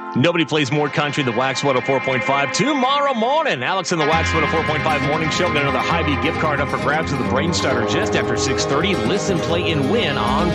Nobody plays more country than Wax 104.5 tomorrow morning. Alex and the Wax 104.5 morning show. Got another Hy-Vee gift card up for grabs with the Brain Starter just after 6:30. Listen, play, and win on